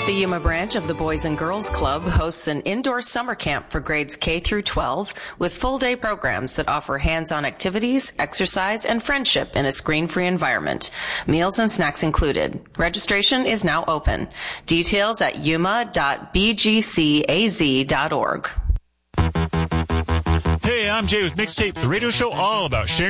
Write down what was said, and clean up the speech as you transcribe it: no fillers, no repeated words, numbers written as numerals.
The Yuma branch of the Boys and Girls Club hosts an indoor summer camp for grades K through 12 with full-day programs that offer hands-on activities, exercise, and friendship in a screen-free environment. Meals and snacks included. Registration is now open. Details at yuma.bgcaz.org. Hey, I'm Jay with Mixtape, the radio show all about sharing